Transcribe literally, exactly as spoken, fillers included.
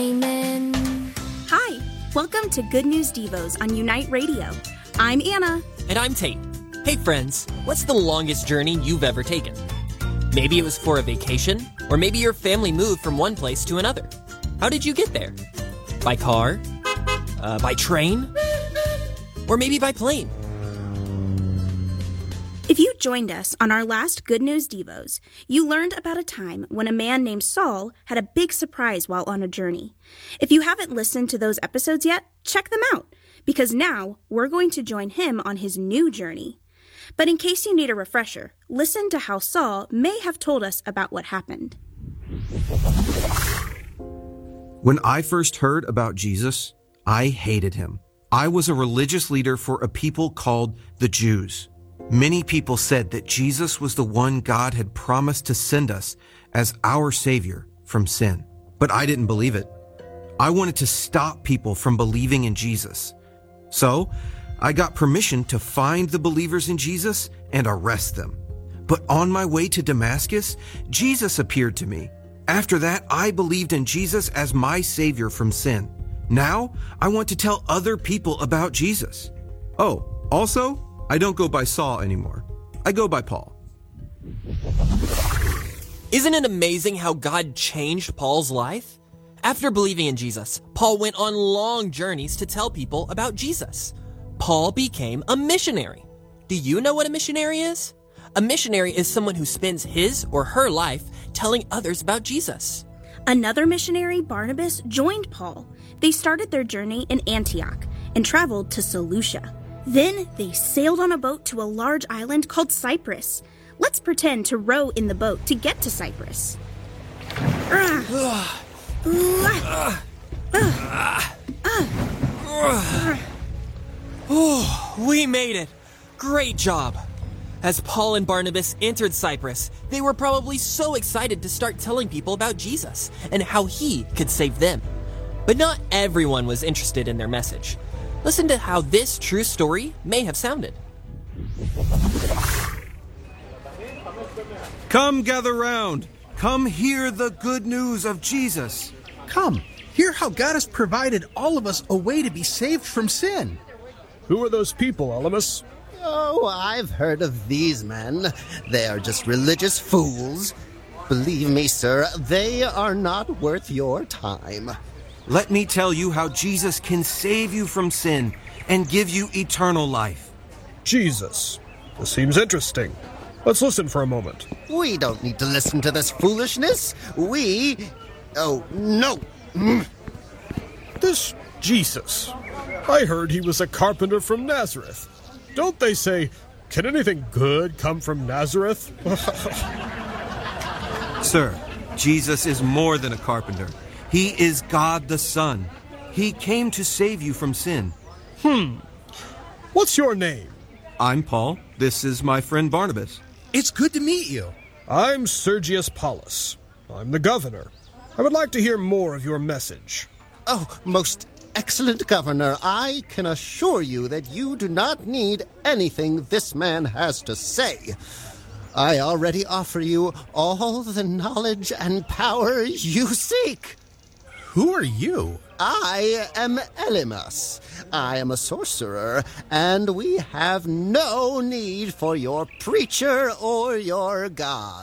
Amen. Hi, welcome to Good News Devos on Unite Radio. I'm Anna. And I'm Tate. Hey friends, what's the longest journey you've ever taken? Maybe it was for a vacation, or maybe your family moved from one place to another. How did you get there? By car? Uh, by train? Or maybe by plane? If you joined us on our last Good News Devos, you learned about a time when a man named Saul had a big surprise while on a journey. If you haven't listened to those episodes yet, check them out, because now we're going to join him on his new journey. But in case you need a refresher, listen to how Saul may have told us about what happened. When I first heard about Jesus, I hated him. I was a religious leader for a people called the Jews. Many people said that Jesus was the one God had promised to send us as our Savior from sin. But I didn't believe it. I wanted to stop people from believing in Jesus. So I got permission to find the believers in Jesus and arrest them. But on my way to Damascus, Jesus appeared to me. After that, I believed in Jesus as my Savior from sin. Now, I want to tell other people about Jesus. Oh, also, I don't go by Saul anymore. I go by Paul. Isn't it amazing how God changed Paul's life? After believing in Jesus, Paul went on long journeys to tell people about Jesus. Paul became a missionary. Do you know what a missionary is? A missionary is someone who spends his or her life telling others about Jesus. Another missionary, Barnabas, joined Paul. They started their journey in Antioch and traveled to Seleucia. Then they sailed on a boat to a large island called Cyprus. Let's pretend to row in the boat to get to Cyprus. Oh, we made it. Great job. As Paul and Barnabas entered Cyprus, they were probably so excited to start telling people about Jesus and how he could save them. But not everyone was interested in their message. Listen to how this true story may have sounded. Come gather round. Come hear the good news of Jesus. Come, hear how God has provided all of us a way to be saved from sin. Who are those people, Elymas? Oh, I've heard of these men. They are just religious fools. Believe me, sir, they are not worth your time. Let me tell you how Jesus can save you from sin and give you eternal life. Jesus. This seems interesting. Let's listen for a moment. We don't need to listen to this foolishness. We... Oh, no. This Jesus. I heard he was a carpenter from Nazareth. Don't they say, can anything good come from Nazareth? Sir, Jesus is more than a carpenter. He is God the Son. He came to save you from sin. Hmm. What's your name? I'm Paul. This is my friend Barnabas. It's good to meet you. I'm Sergius Paulus. I'm the governor. I would like to hear more of your message. Oh, most excellent governor, I can assure you that you do not need anything this man has to say. I already offer you all the knowledge and power you seek. Who are you? I am Elymas. I am a sorcerer, and we have no need for your preacher or your god.